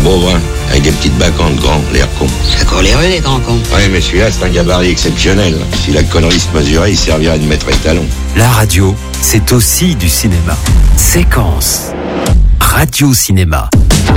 beau brun, avec des petites bacantes grands, l'air con. Ça court les rues, les grands cons. Ouais, mais celui-là, c'est un gabarit exceptionnel. Si la connerie se mesurait, il servirait de maître étalon. La radio, c'est aussi du cinéma. Séquence. Radio Cinéma.